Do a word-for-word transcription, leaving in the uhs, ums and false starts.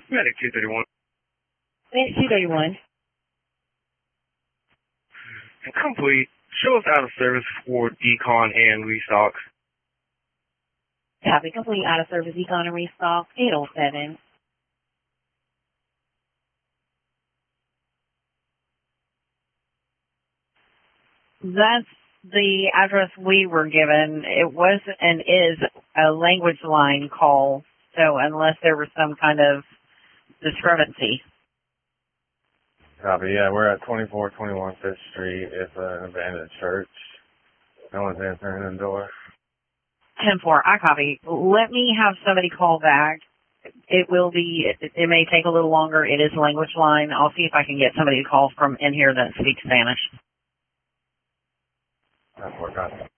Medic two thirty-one. Medic two thirty-one. Complete. Show us out of service for decon and restock. Copy. Complete. Out of service decon and restock. eight oh seven. That's the address we were given. It was and is a language line call, so unless there was some kind of discrepancy. Copy, yeah, we're at twenty-four twenty-one Fifth Street. It's an abandoned church. No one's answering the door. ten four, I copy. Let me have somebody call back. It will be, it, it may take a little longer. It is a language line. I'll see if I can get somebody to call from in here that speaks Spanish. ten four, copy.